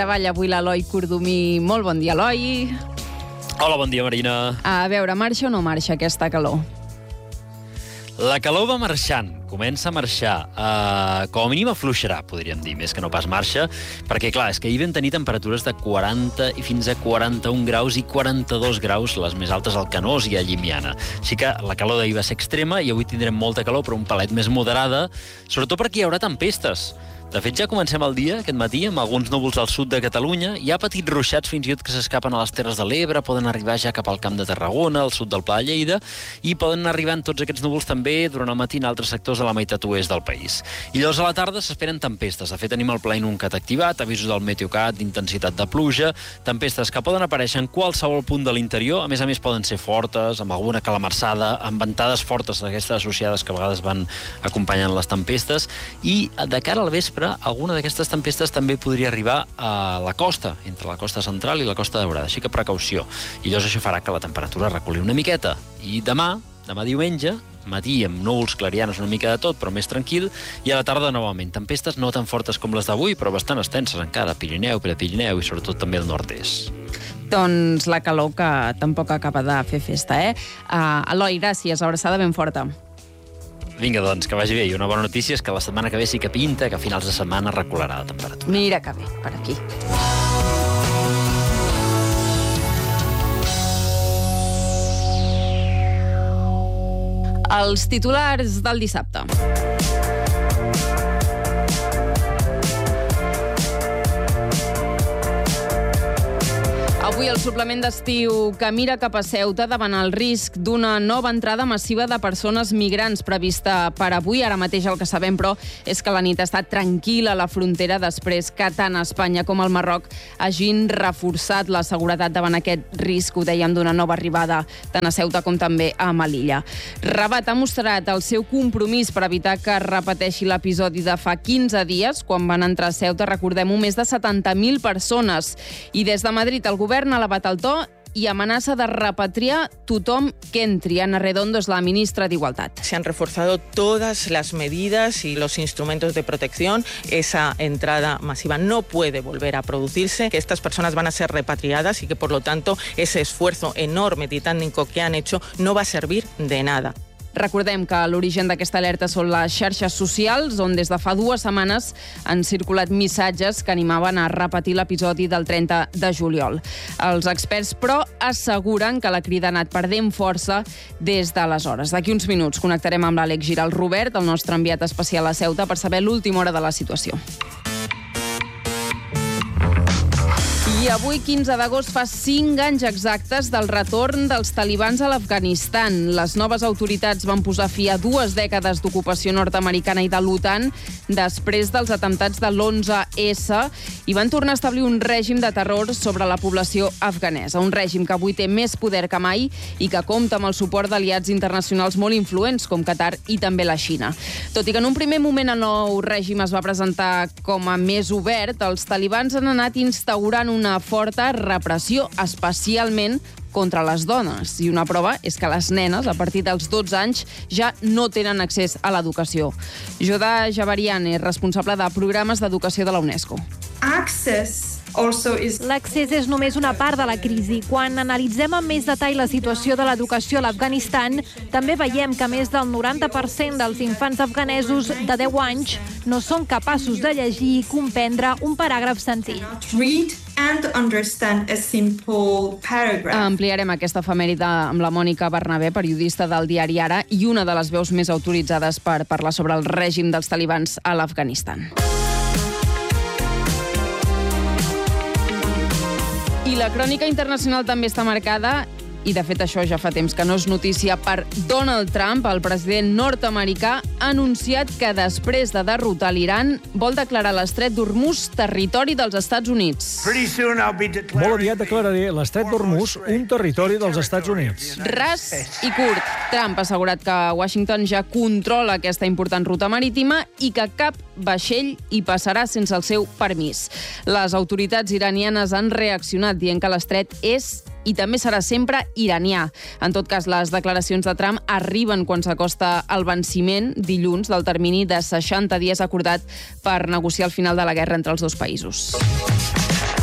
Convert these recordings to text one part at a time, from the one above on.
Treballa avui l'Eloi Cordomí. Molt bon dia, Eloi. Hola, bon dia, Marina. A veure, marxa o no marxa aquesta calor? La calor va marxant, comença a marxar. Com a mínim afluixarà, podríem dir, més que no pas marxa, perquè, clar, és que ahir vam tenir temperatures de 40 i fins a 41 graus i 42 graus, les més altes al Canós i a Llimiana. Així que la calor d'ahir va ser extrema i avui tindrem molta calor, però un palet més moderada, sobretot perquè hi haurà tempestes. De fet, ja comencem el dia, aquest matí, amb alguns núvols al sud de Catalunya. Hi ha petits ruixats fins i tot que s'escapen a les Terres de l'Ebre, poden arribar ja cap al Camp de Tarragona, al sud del Pla de Lleida, i poden arribar en tots aquests núvols també durant el matí en altres sectors de la meitat oest del país. I llavors a la tarda s'esperen tempestes. De fet, tenim el Pla Inuncat activat, avisos del Meteocat d'intensitat de pluja, tempestes que poden aparèixer en qualsevol punt de l'interior, a més poden ser fortes, amb alguna calamarsada, amb ventades fortes d'aquestes associades que a vegades van acompanyant les tempestes, i de cara al vespre alguna d'aquestes tempestes també podria arribar a la costa, entre la costa central i la costa daurada, així que precaució. I llavors això farà que la temperatura reculi una miqueta. I demà diumenge, matí amb núvols clarianes una mica de tot, però més tranquil, i a la tarda novament tempestes no tan fortes com les d'avui, però bastant extenses encara, Pirineu, Prepirineu i sobretot també el nord-est. Doncs la calor que tampoc acaba de fer festa, eh? Eloi, gràcies, abraçada ben forta. Vinga, doncs, que vagi bé. I una bona notícia és que la setmana que ve sí que pinta, que a finals de setmana recularà la temperatura. Mira que bé, per aquí. Els titulars del dissabte. Avui el suplement d'estiu que mira cap a Ceuta davant el risc d'una nova entrada massiva de persones migrants prevista per avui. Ara mateix el que sabem, però, és que la nit ha estat tranquil·la a la frontera després que tant Espanya com el Marroc hagin reforçat la seguretat davant aquest risc, ho dèiem, d'una nova arribada tant a Ceuta com també a Melilla. Rabat ha mostrat el seu compromís per evitar que es repeteixi l'episodi de fa 15 dies, quan van entrar a Ceuta, recordem-ho, més de 70.000 persones. I des de Madrid el govern ha elevat el to i amenaça de repatriar tothom que entri. Ana Redondo es la ministra de Igualdad. Se han reforzado todas las medidas y los instrumentos de protección. Esa entrada masiva no puede volver a producirse, que estas personas van a ser repatriadas y que, por lo tanto, ese esfuerzo enorme, titánico que han hecho no va a servir de nada. Recordem que l'origen d'aquesta alerta són les xarxes socials, on des de fa 2 setmanes han circulat missatges que animaven a repetir l'episodi del 30 de juliol. Els experts, però, asseguren que la crida ha anat perdent força des d'aleshores. D'aquí uns minuts connectarem amb l'Àlex Giral Robert, el nostre enviat especial a Ceuta, per saber l'última hora de la situació. I avui, 15 d'agost, fa 5 anys exactes del retorn dels talibans a l'Afganistan. Les noves autoritats van posar fi a 2 dècades d'ocupació nord-americana i de l'OTAN després dels atemptats de l'11S i van tornar a establir un règim de terror sobre la població afganesa. Un règim que avui té més poder que mai i que compta amb el suport d'aliats internacionals molt influents, com Qatar i també la Xina. Tot i que en un primer moment el nou règim es va presentar com a més obert, els talibans han anat instaurant una forta repressió, especialment contra les dones. I una prova és que les nenes, a partir dels 12 anys, ja no tenen accés a l'educació. Jodà Javarian és responsable de programes d'educació de la UNESCO. L'accés és només una part de la crisi. Quan analitzem amb més detall la situació de l'educació a l'Afganistan, també veiem que més del 90% dels infants afganesos de 10 anys no són capaços de llegir i comprendre un paràgraf senzill. Ampliarem aquesta efemèride amb la Mònica Bernabé, periodista del diari Ara i una de les veus més autoritzades per parlar sobre el règim dels talibans a l'Afganistan. I la crònica internacional també està marcada, i de fet això ja fa temps que no és notícia, per Donald Trump. El president nord-americà ha anunciat que després de derrotar l'Iran vol declarar l'estret d'Hormuz territori dels Estats Units. Molt aviat declararé l'estret d'Hormuz un territori dels Estats Units. Ras i curt. Trump ha assegurat que Washington ja controla aquesta important ruta marítima i que cap vaixell hi passarà sense el seu permís. Les autoritats iranianes han reaccionat dient que l'estret és i també serà sempre iranià. En tot cas, les declaracions de Trump arriben quan s'acosta el venciment dilluns del termini de 60 dies acordat per negociar el final de la guerra entre els dos països.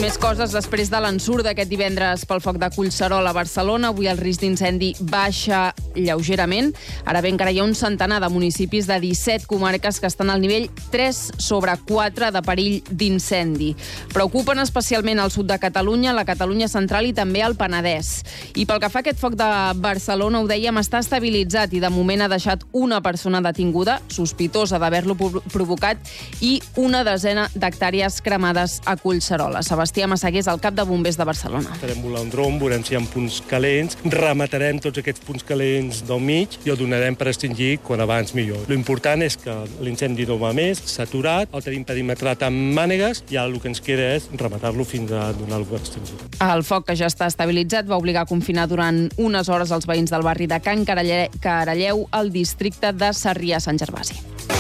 Més coses després de l'ensurt d'aquest divendres pel foc de Collserola a Barcelona. Avui el risc d'incendi baixa lleugerament. Ara bé, encara hi ha un centenar de municipis de 17 comarques que estan al nivell 3/4 de perill d'incendi. Preocupen especialment al sud de Catalunya, la Catalunya central i també al Penedès. I pel que fa a aquest foc de Barcelona, ho dèiem, està estabilitzat i de moment ha deixat una persona detinguda, sospitosa d'haver-lo provocat, i una desena d'hectàrees cremades a Collserola. Sebastià Massaguer és el cap de bombers de Barcelona. Farem volar un dron, veurem si hi ha punts calents, rematarem tots aquests punts calents del mig i el donarem per extingir quan abans millor. L'important és que l'incendi no va més, s'ha aturat, el tenim perimetrat amb mànegues i ara el que ens queda és rematar-lo fins a donar-lo per extingir. El foc, que ja està estabilitzat, va obligar a confinar durant unes hores els veïns del barri de Can Caralleu, al districte de Sarrià-Sant Gervasi.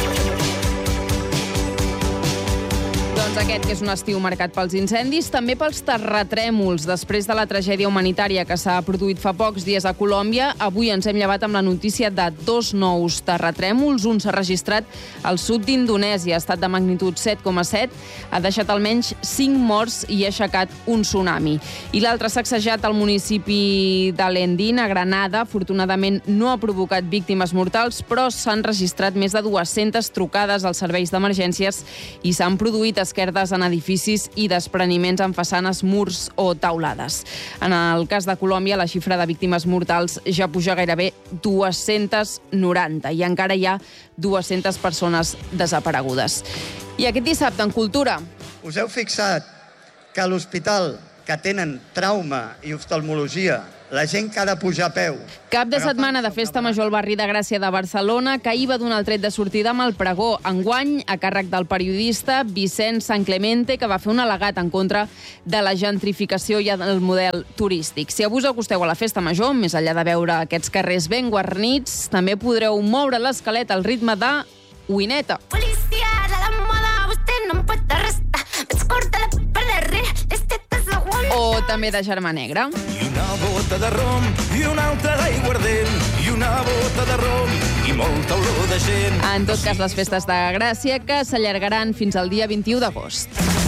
Doncs aquest, que és un estiu marcat pels incendis, també pels terratrèmols. Després de la tragèdia humanitària que s'ha produït fa pocs dies a Colòmbia, avui ens hem llevat amb la notícia de 2 nous terratrèmols. Un s'ha registrat al sud d'Indonèsia, estat de magnitud 7,7, ha deixat almenys 5 morts i ha aixecat un tsunami. I l'altre s'ha sacsejat al municipi de Lendín, a Granada. Afortunadament no ha provocat víctimes mortals, però s'han registrat més de 200 trucades als serveis d'emergències i s'han produït esquerdes en edificis i despreniments en façanes, murs o taulades. En el cas de Colòmbia, la xifra de víctimes mortals ja puja gairebé 290 i encara hi ha 200 persones desaparegudes. I aquest dissabte, en Cultura... Us heu fixat que a l'hospital que tenen trauma i oftalmologia, la gent que ha de pujar a peu... Cap de setmana de festa major al barri de Gràcia de Barcelona, que ahir va donar el tret de sortida amb el pregó, enguany a càrrec del periodista Vicent Sanclemente, que va fer un al·legat en contra de la gentrificació i del model turístic. Si avui us acosteu a la festa major, més enllà de veure aquests carrers ben guarnits, també podreu moure l'esquelet al ritme de Uineta. Policia de la moda, vostè no em pot arrestar. Vaig cortar la per darrere, les tetes aguantar. O també de Germà Negre. I una bota de rom, i una altra d'aiguardent, i una bota de rom, i molta olor de gent. En tot cas, les festes de Gràcia, que s'allargaran fins al dia 21 d'agost.